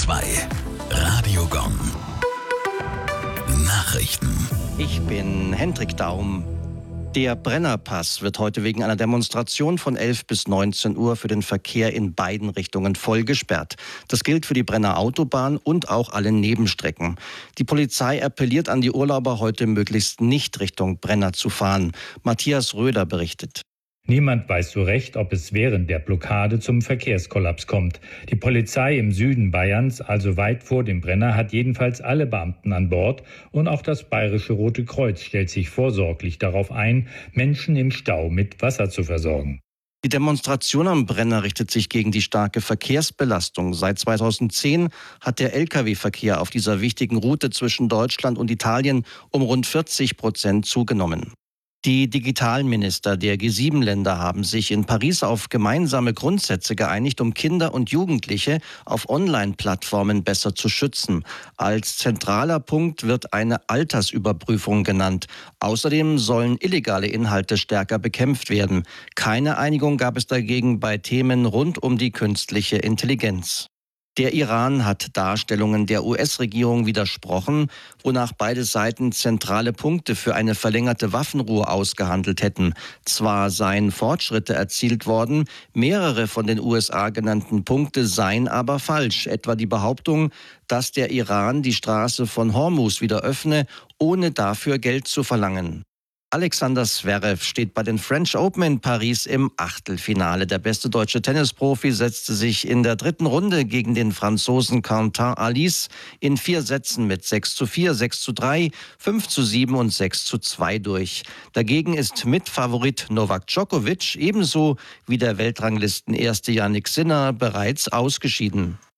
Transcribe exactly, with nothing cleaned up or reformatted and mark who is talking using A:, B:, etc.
A: zwei. Radiogon. Nachrichten.
B: Ich bin Hendrik Daum. Der Brennerpass wird heute wegen einer Demonstration von elf bis neunzehn Uhr für den Verkehr in beiden Richtungen voll gesperrt. Das gilt für die Brenner Autobahn und auch alle Nebenstrecken. Die Polizei appelliert an die Urlauber, heute möglichst nicht Richtung Brenner zu fahren. Matthias Röder berichtet.
C: Niemand weiß so recht, ob es während der Blockade zum Verkehrskollaps kommt. Die Polizei im Süden Bayerns, also weit vor dem Brenner, hat jedenfalls alle Beamten an Bord. Und auch das Bayerische Rote Kreuz stellt sich vorsorglich darauf ein, Menschen im Stau mit Wasser zu versorgen.
B: Die Demonstration am Brenner richtet sich gegen die starke Verkehrsbelastung. Seit zweitausendzehn hat der L K W-Verkehr auf dieser wichtigen Route zwischen Deutschland und Italien um rund vierzig Prozent zugenommen. Die Digitalminister der G sieben Länder haben sich in Paris auf gemeinsame Grundsätze geeinigt, um Kinder und Jugendliche auf Online-Plattformen besser zu schützen. Als zentraler Punkt wird eine Altersüberprüfung genannt. Außerdem sollen illegale Inhalte stärker bekämpft werden. Keine Einigung gab es dagegen bei Themen rund um die künstliche Intelligenz. Der Iran hat Darstellungen der U S-Regierung widersprochen, wonach beide Seiten zentrale Punkte für eine verlängerte Waffenruhe ausgehandelt hätten. Zwar seien Fortschritte erzielt worden, mehrere von den U S A genannten Punkte seien aber falsch. Etwa die Behauptung, dass der Iran die Straße von Hormuz wieder öffne, ohne dafür Geld zu verlangen. Alexander Zverev steht bei den French Open in Paris im Achtelfinale. Der beste deutsche Tennisprofi setzte sich in der dritten Runde gegen den Franzosen Quentin Halys in vier Sätzen mit sechs zu vier, sechs zu drei, fünf zu sieben und sechs zu zwei durch. Dagegen ist Mitfavorit Novak Djokovic ebenso wie der Weltranglisten-Erste Jannik Sinner bereits ausgeschieden.